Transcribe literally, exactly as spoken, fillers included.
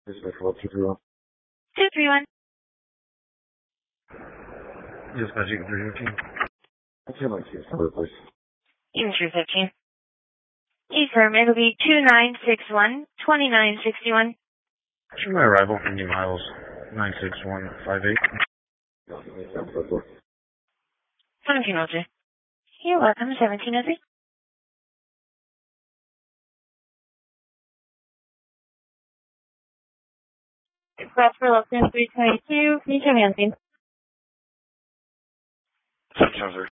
Dispatch what two three one. two three one. Dispatch eight three fifteen. I can't like see this number, please. Even three fifteen. Confirm, it'll be two nine six one, two nine six one. Show my arrival, Indy Miles, nine six one five eight. seventeen oh three. You're welcome, seventeen oh three. Request for Location three twenty-two. Can you show me on scene? seventeen oh three.